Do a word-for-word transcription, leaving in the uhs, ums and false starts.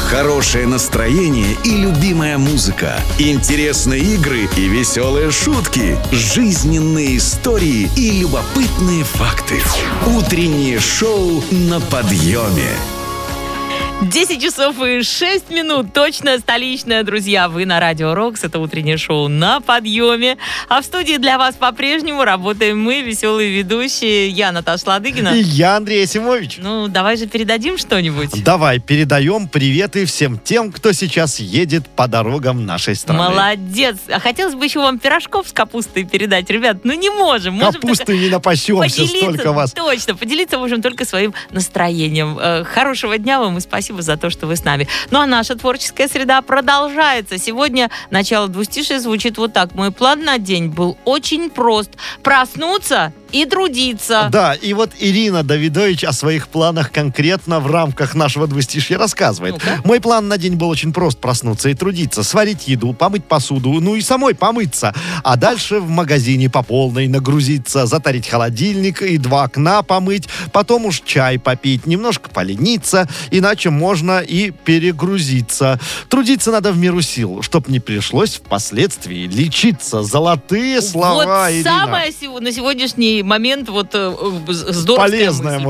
Хорошее настроение и любимая музыка. Интересные игры и веселые шутки. Жизненные истории и любопытные факты. Утреннее шоу на подъеме. десять часов и шесть минут. Точно столичная, друзья. Вы на Радио Рокс. Это утреннее шоу на подъеме. А в студии для вас по-прежнему работаем мы, веселые ведущие. Я, Наташа Ладыгина. И я, Андрей Асимович. Ну, давай же передадим что-нибудь. Давай, передаем приветы всем тем, кто сейчас едет по дорогам нашей страны. Молодец. А хотелось бы еще вам пирожков с капустой передать. Ребят, ну не можем. можем Капусты не напасемся, столько вас. Точно, поделиться можем только своим настроением. Хорошего дня вам и спасибо за то, что вы с нами. Ну а наша творческая среда продолжается. Сегодня начало двустишия звучит вот так. Мой план на день был очень прост. Проснуться и трудиться. Да, и вот Ирина Давидович о своих планах конкретно в рамках нашего двустишья рассказывает. Ну-ка. Мой план на день был очень прост: проснуться и трудиться, сварить еду, помыть посуду, ну и самой помыться. А дальше в магазине по полной нагрузиться, затарить холодильник и два окна помыть, потом уж чай попить, немножко полениться, иначе можно и перегрузиться. Трудиться надо в меру сил, чтоб не пришлось впоследствии лечиться. Золотые слова, вот Ирина. самое сего- на сегодняшний момент вот э, э, здоровская Полезная мысль.